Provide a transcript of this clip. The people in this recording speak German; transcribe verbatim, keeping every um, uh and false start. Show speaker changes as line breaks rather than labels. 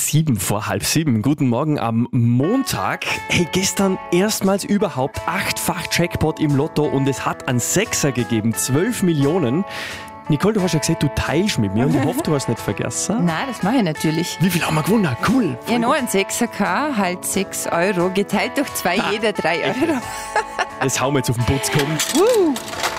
Sieben vor halb sieben. Guten Morgen am Montag. Hey, gestern erstmals überhaupt achtfach Jackpot im Lotto und es hat einen Sechser gegeben, zwölf Millionen. Nicole, du hast ja gesagt, du teilst mit mir und ich hoffe, du hast nicht vergessen.
Nein, das mache ich natürlich.
Wie viel haben wir gewonnen? Cool.
Ja, noch ein Sechser K, halt sechs Euro, geteilt durch zwei, jeder drei Euro.
Das hauen wir jetzt auf den Putz, komm.
Uh.